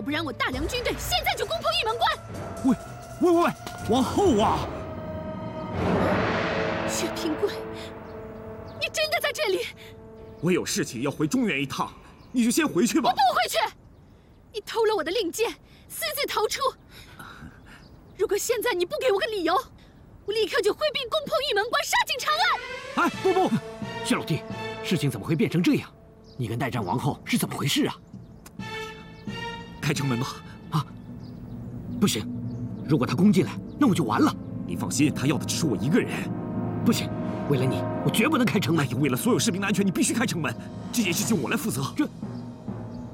要不然我大梁军队现在就攻破玉门关！ 喂，王后啊！ 薛平贵，你真的在这里？ 我有事情要回中原一趟，你就先回去吧。 我不回去！你偷了我的令箭，私自逃出。如果现在你不给我个理由，我立刻就挥兵攻破玉门关，杀进长安！ 哎，不，薛老弟，事情怎么会变成这样？你跟代战王后是怎么回事啊？ 开城门吧！ 啊，不行，如果他攻进来，那我就完了。 你放心，他要的只是我一个人。 不行，为了你，我绝不能开城门。 为了所有士兵的安全，你必须开城门。这件事情我来负责。